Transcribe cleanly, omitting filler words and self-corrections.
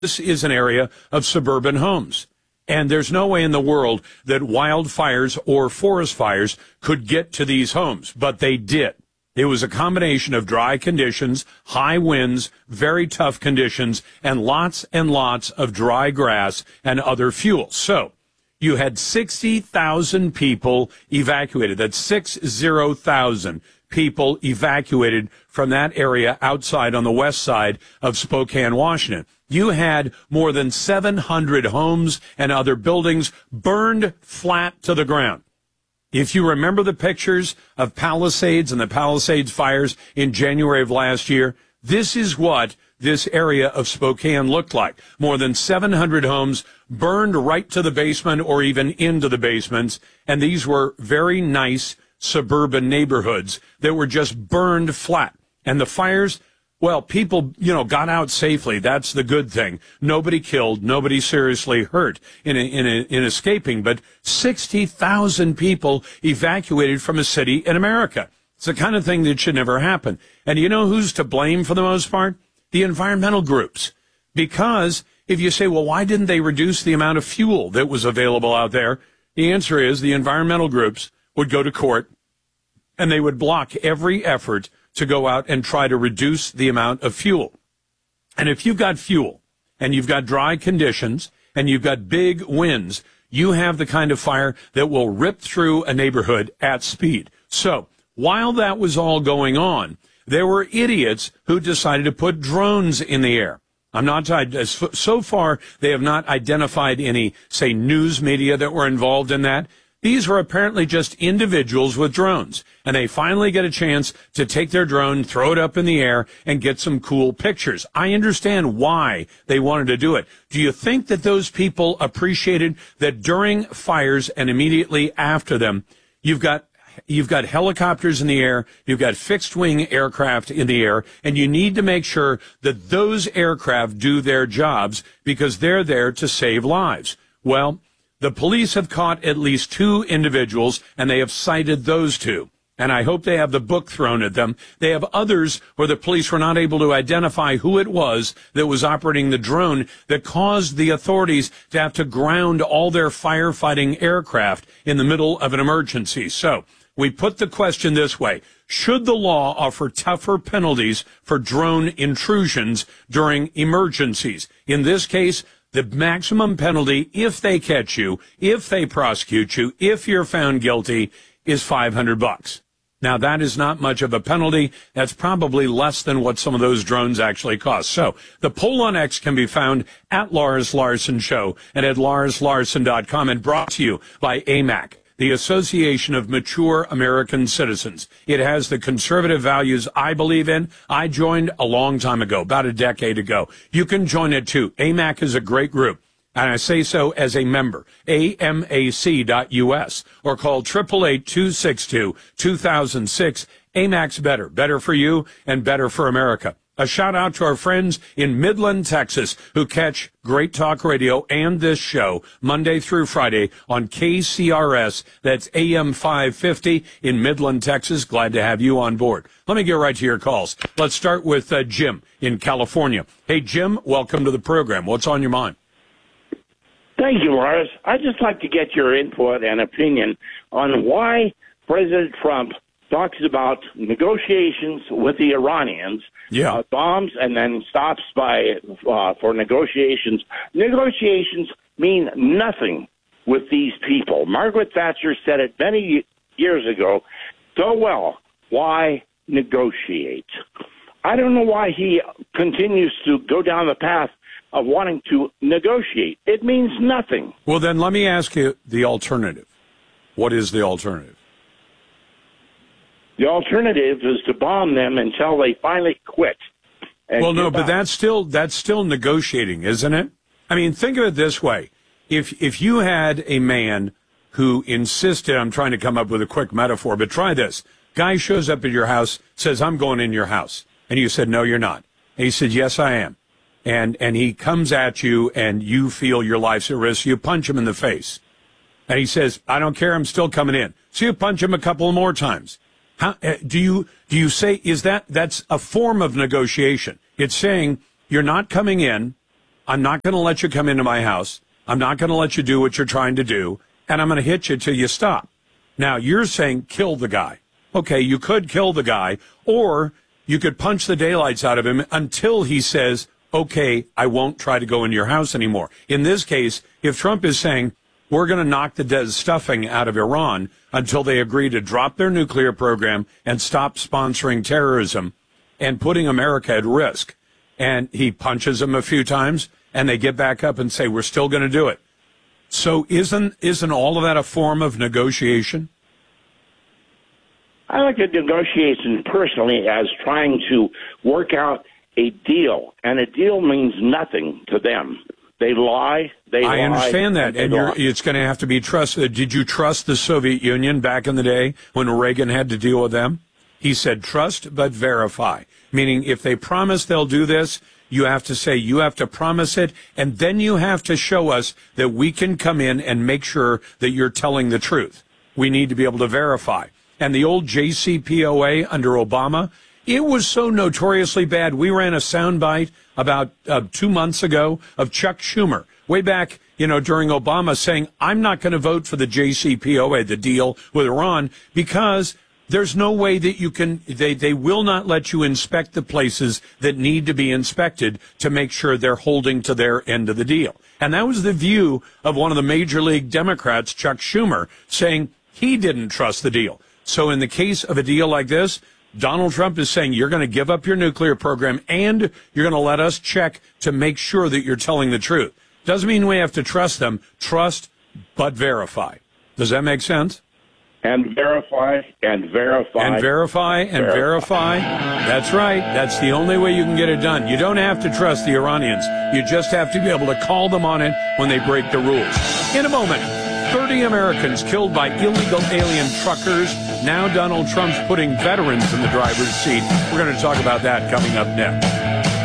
This is an area of suburban homes. And there's no way in the world that wildfires or forest fires could get to these homes, but they did. It was a combination of dry conditions, high winds, very tough conditions, and lots of dry grass and other fuels. So you had 60,000 people evacuated. That's 60,000 people evacuated from that area outside on the west side of Spokane, Washington. You had more than 700 homes and other buildings burned flat to the ground. If you remember the pictures of Palisades and the Palisades fires in January of last year, this is what this area of Spokane looked like. More than 700 homes burned right to the basement or even into the basements, and these were very nice suburban neighborhoods that were just burned flat. And the fires, well, people, got out safely. That's the good thing. Nobody killed, nobody seriously hurt in escaping, but 60,000 people evacuated from a city in America. It's the kind of thing that should never happen. And you know who's to blame for the most part? The environmental groups. Because if you say, well, why didn't they reduce the amount of fuel that was available out there? The answer is the environmental groups would go to court and they would block every effort to go out and try to reduce the amount of fuel. And if you've got fuel and you've got dry conditions and you've got big winds, you have the kind of fire that will rip through a neighborhood at speed. So while that was all going on, there were idiots who decided to put drones in the air. So far, they have not identified any, say, news media that were involved in that. These were apparently just individuals with drones, and they finally get a chance to take their drone, throw it up in the air, and get some cool pictures. I understand why they wanted to do it. Do you think that those people appreciated that during fires and immediately after them, you've got helicopters in the air, you've got fixed-wing aircraft in the air, and you need to make sure that those aircraft do their jobs because they're there to save lives. Well, the police have caught at least 2 individuals, and they have cited those 2. And I hope they have the book thrown at them. They have others where the police were not able to identify who it was that was operating the drone that caused the authorities to have to ground all their firefighting aircraft in the middle of an emergency. So we put the question this way. Should the law offer tougher penalties for drone intrusions during emergencies? In this case, the maximum penalty, if they catch you, if they prosecute you, if you're found guilty, is $500. Now, that is not much of a penalty. That's probably less than what some of those drones actually cost. So the poll on X can be found at Lars Larson Show and at larslarson.com, and brought to you by AMAC, the Association of Mature American Citizens. It has the conservative values I believe in. I joined a long time ago, about a decade ago. You can join it too. AMAC is a great group, and I say so as a member. AMAC.us, or call 888-262-2006. AMAC's better for you and better for America. A shout out to our friends in Midland, Texas, who catch Great Talk Radio and this show Monday through Friday on KCRS. That's AM 550 in Midland, Texas. Glad to have you on board. Let me get right to your calls. Let's start with Jim in California. Hey, Jim, welcome to the program. What's on your mind? Thank you, Lars. I'd just like to get your input and opinion on why President Trump talks about negotiations with the Iranians, bombs, and then stops by for negotiations. Negotiations mean nothing with these people. Margaret Thatcher said it many years ago so well. Why negotiate? I don't know why he continues to go down the path of wanting to negotiate. It means nothing. Well, then let me ask you the alternative. What is the alternative? The alternative is to bomb them until they finally quit. Well, no, but that's still negotiating, isn't it? I mean, think of it this way. If you had a man who insisted, I'm trying to come up with a quick metaphor, but try this. Guy shows up at your house, says, I'm going in your house. And you said, no, you're not. And he said, yes, I am. And he comes at you and you feel your life's at risk. You punch him in the face. And he says, I don't care. I'm still coming in. So you punch him a couple more times. How, do you say, that's a form of negotiation? It's saying you're not coming in, I'm not going to let you come into my house. I'm not going to let you do what you're trying to do, and I'm going to hit you till you stop. Now, you're saying kill the guy. Okay, you could kill the guy, or you could punch the daylights out of him until he says, okay, I won't try to go into your house anymore. In this case, if Trump is saying, we're going to knock the dead stuffing out of Iran until they agree to drop their nuclear program and stop sponsoring terrorism and putting America at risk, and he punches them a few times, and they get back up and say, we're still going to do it. So isn't all of that a form of negotiation? I look at negotiation personally as trying to work out a deal, and a deal means nothing to them. They lie. I understand that, and it's going to have to be trusted. Did you trust the Soviet Union back in the day when Reagan had to deal with them? He said, trust but verify, meaning if they promise they'll do this, you have to say you have to promise it, and then you have to show us that we can come in and make sure that you're telling the truth. We need to be able to verify. And the old JCPOA under Obama, it was so notoriously bad. We ran a soundbite about 2 months ago of Chuck Schumer, way back, during Obama, saying, I'm not going to vote for the JCPOA, the deal with Iran, because there's no way that you can, they will not let you inspect the places that need to be inspected to make sure they're holding to their end of the deal. And that was the view of one of the major league Democrats, Chuck Schumer, saying he didn't trust the deal. So in the case of a deal like this, Donald Trump is saying you're going to give up your nuclear program and you're going to let us check to make sure that you're telling the truth. Doesn't mean we have to trust them. Trust, but verify. Does that make sense? And verify, and verify. And verify, and verify. That's right. That's the only way you can get it done. You don't have to trust the Iranians. You just have to be able to call them on it when they break the rules. In a moment, 30 Americans killed by illegal alien truckers. Now Donald Trump's putting veterans in the driver's seat. We're going to talk about that coming up next.